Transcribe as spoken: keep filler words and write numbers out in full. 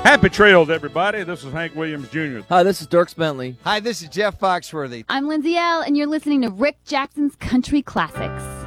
Happy trails, everybody. This is Hank Williams Junior Hi, this is Dirks Bentley. Hi, this is Jeff Foxworthy. I'm Lindsay L., and you're listening to Rick Jackson's Country Classics.